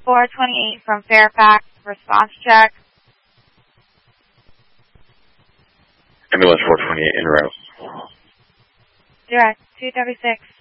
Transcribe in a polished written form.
428 from Fairfax, response check. Ambulance 428 en route. Direct, 236.